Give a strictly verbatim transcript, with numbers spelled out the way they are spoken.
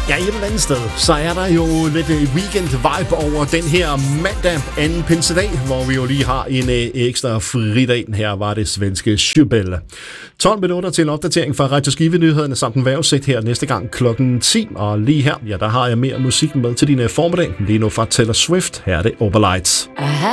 Ja, et eller andet sted, så er der jo lidt weekend-vibe over den her mandag anden pinsedag, hvor vi jo lige har en øh, ekstra fridag. Her var det svenske Schubel. tolv minutter til en opdatering fra Radio Skive-nyhederne samt en vejrudsigt her næste gang klokken ti. Og lige her, ja, der har jeg mere musik med til din formiddag. Lige nu fra Taylor Swift. Her er det Overlights.